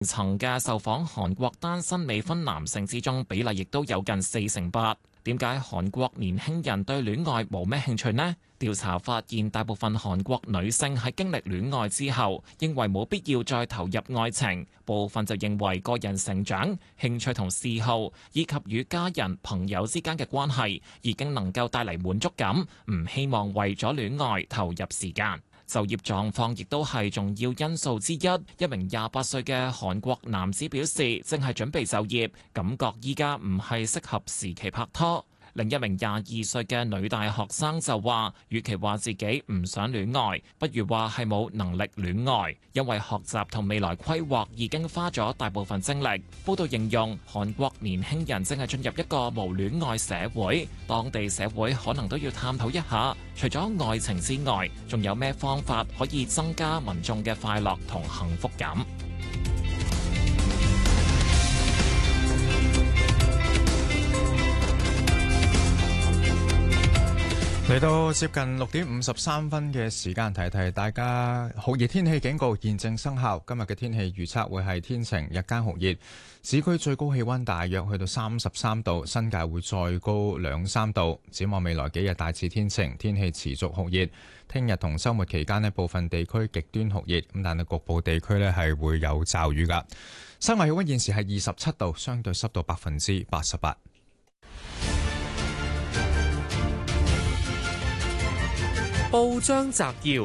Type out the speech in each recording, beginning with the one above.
層嘅受訪韓國單身未婚男性之中，比例亦都有近48%。點解韓國年輕人對戀愛冇咩興趣呢？調查發現，大部分韓國女性喺經歷戀愛之後，認為冇必要再投入愛情，部分就認為個人成長、興趣同嗜好，以及與家人、朋友之間嘅關係，已經能夠帶嚟滿足感，唔希望為咗戀愛投入時間。就業狀況亦都係重要因素之一。一名28歲嘅韓國男子表示，正係準備就業，感覺依家唔係適合時期拍拖。另一名22歲嘅女大學生就話，與其話自己唔想戀愛，不如話係冇能力戀愛，因為學習同未來規劃已經花咗大部分精力。報道形容韓國年輕人正係進入一個無戀愛社會，當地社會可能都要探討一下，除咗愛情之外，仲有咩方法可以增加民眾嘅快樂同幸福感。 嚟到接近6:53嘅時間，提提大家酷熱天氣警告現正生效。今日嘅天氣預測會係天晴，日間酷熱，市區最高氣溫大約去到33度，新界會再高2-3度。展望未來幾日大致天晴，天氣持續酷熱。聽日同週末期間呢，部分地區極端酷熱，咁但係局部地區呢係會有驟雨㗎。室外氣溫現時係27度，相對濕度88%。 報章摘要：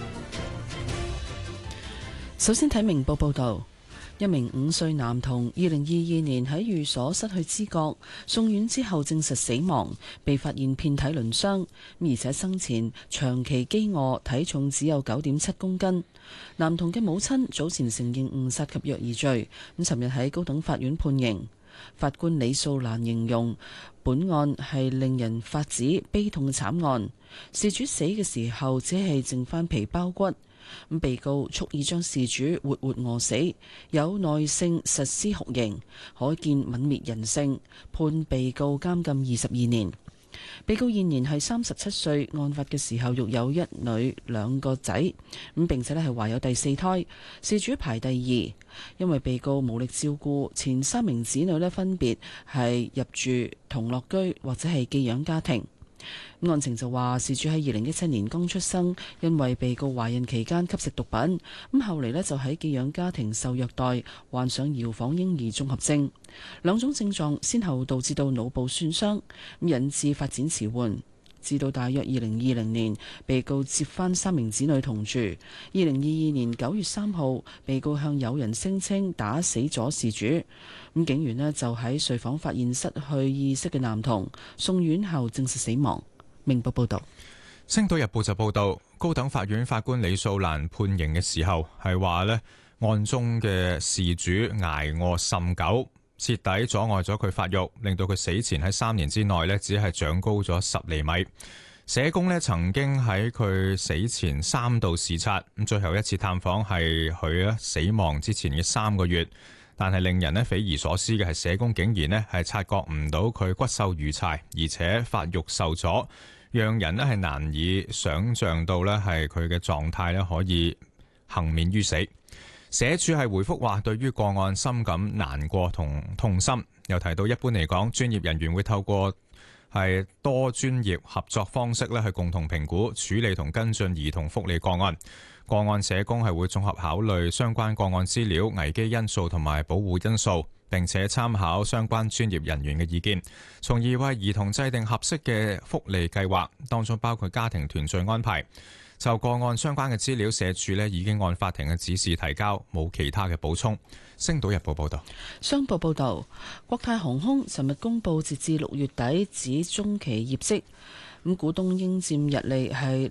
首先睇明報報道，一名5歲男童2022年喺寓所失去知覺，送院之後證實死亡，被發現遍體鱗傷，而且生前長期飢餓，體重只有9.7公斤。男童嘅母親早前承認誤殺及虐兒罪，尋日喺高等法院判刑。法官李素蘭形容本案係令人發指、悲痛嘅慘案。事主死嘅時候只係剩翻皮包骨，咁被告蓄意將事主活活餓死，有耐性實施酷刑，可見泯滅人性，判被告監禁22年。被告現年係37歲，案發嘅時候育有1女2個仔，咁並且咧係懷有第4胎，事主排第2。因為被告無力照顧前3名子女咧，分別係入住同樂居或者係寄養家庭。案情就話，事主喺2017年剛出生，因為被告懷孕期間吸食毒品，咁後嚟咧就喺寄養家庭受虐待，患上搖晃嬰兒綜合症，2種症狀先後導致到腦部損傷，引致發展遲緩。至到大約2020年，被告接返3名子女同住。2022年9月3號，被告向友人聲稱打死咗事主。咁警員呢就喺睡房發現失去意識嘅男童，送院後證實死亡。明報報道。 星島日報就報道，高等法院法官李素蘭判刑嘅時候係話呢，案中嘅事主捱餓甚久，徹底阻礙咗佢發育，令到佢死前喺3年之內呢只係長高咗10厘米。社工呢曾經喺佢死前3度視察，咁最後一次探訪係佢死亡之前嘅3個月。但係令人呢匪夷所思嘅係，社工竟然呢係察覺唔到佢骨瘦如柴，而且發育受阻，讓人呢係難以想像到呢係佢嘅狀態呢可以幸免於死。社署係回覆話，對於個案深感難過同痛心，又提到一般嚟講，專業人員會透過係多專業合作方式呢去共同評估、處理同跟進兒童福利個案。個案社工係會綜合考慮相關個案資料、危機因素同埋保護因素，並且參考相關專業人員嘅意見，從而為兒童制定合適嘅福利計劃，當中包括家庭團聚安排。就個案相關嘅資料，社署呢已經按法庭嘅指示提交，冇其他嘅補充。星島日報報道。 商報報道，國泰航空尋日公佈截至6月底止中期業績。咁股東應佔溢利係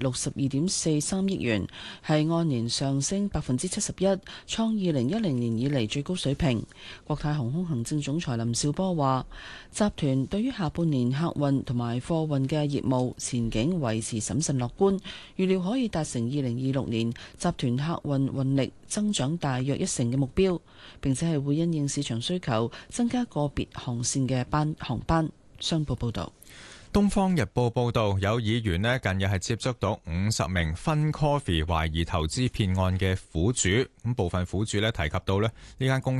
62.43億元，係按年上升71%，創2010年以嚟最高水平。國泰航空行政總裁林紹波話：集團對於下半年客運同埋貨運嘅業務前景維持審慎樂觀，預料可以達成2026年集團客運運力增長大約1成嘅目標，並且係會因應市場需求增加個別航線嘅航班。商報報導。 東方日報報道，有議員咧近日係接觸到50名Fun Coffee懷疑投資騙案嘅苦主，咁部分苦主咧提及到咧呢間公司